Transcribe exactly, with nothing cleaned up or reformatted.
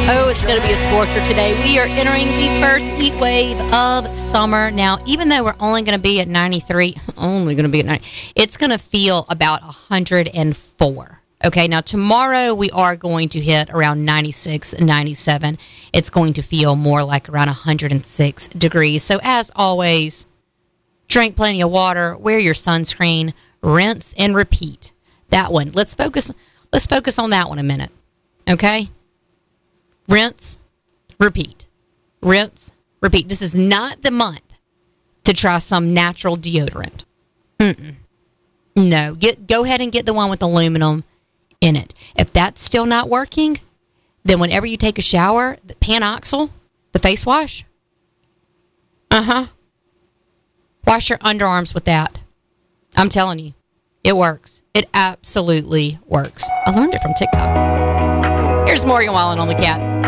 Oh, it's going to be a scorcher today. We are entering the first heat wave of summer. Now, even though we're only going to be at ninety-three, only going to be at ninety, it's going to feel about one hundred four. Okay, now tomorrow we are going to hit around ninety-six, ninety-seven. It's going to feel more like around one hundred six degrees. So as always, drink plenty of water, wear your sunscreen, rinse and repeat. That one. Let's focus let's focus on that one a minute. Okay? Rinse, repeat. Rinse, repeat. This is not the month to try some natural deodorant. Mm-mm. No. Get go ahead and get the one with aluminum in it. If that's still not working, then whenever you take a shower, the Panoxyl, the face wash, uh-huh, wash your underarms with that. I'm telling you, it works. It absolutely works. I learned it from TikTok. Here's Morgan Wallen on the Cat.